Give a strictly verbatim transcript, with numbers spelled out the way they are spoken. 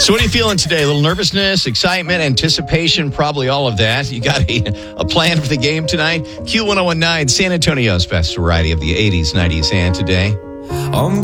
So what are you feeling today? A little nervousness, excitement, anticipation, probably all of that. You got a, a plan for the game tonight? Q ten nineteen, San Antonio's best variety of the eighties, nineties, and today. I'm